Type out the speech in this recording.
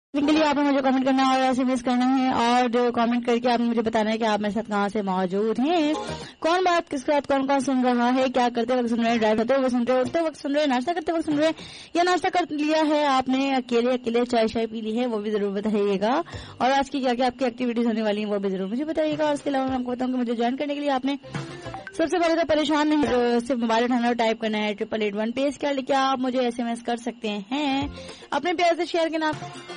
के लिए आपने मुझे कमेंट करना है और एसएमएस करना है और कमेंट करके आपने मुझे बताना है कि आप मेरे साथ कहाँ से मौजूद हैं, कौन बात किसके साथ कौन कौन सुन रहा है, क्या करते वक्त सुन रहे हैं, ड्राइव करते वक्त सुन रहे हैं, उठते वक्त सुन रहे हैं, नाश्ता करते वक्त सुन रहे हैं, या नाश्ता कर लिया है आपने, अकेले चाय पी ली है, वो भी जरूर बताइएगा। और आज की क्या क्या आपकी एक्टिविटीज होने वाली है वो भी जरूर मुझे बताइएगा। और इसके अलावा मैं आपको बताऊँ कि मुझे ज्वाइन करने के लिए आपने सबसे पहले तो परेशान नहीं, सिर्फ मोबाइल उठाना और टाइप करना है 8881 पे। इसके लिए क्या आप मुझे एसएमएस कर सकते हैं अपने प्यार से शेयर के नाम